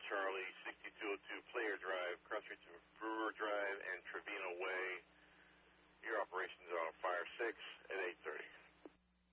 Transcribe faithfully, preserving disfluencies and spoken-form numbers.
Charlie, sixty-two oh two Player Drive, cross streets of Brewer Drive and Trevino Way. Your operations are on Fire six at eight thirty.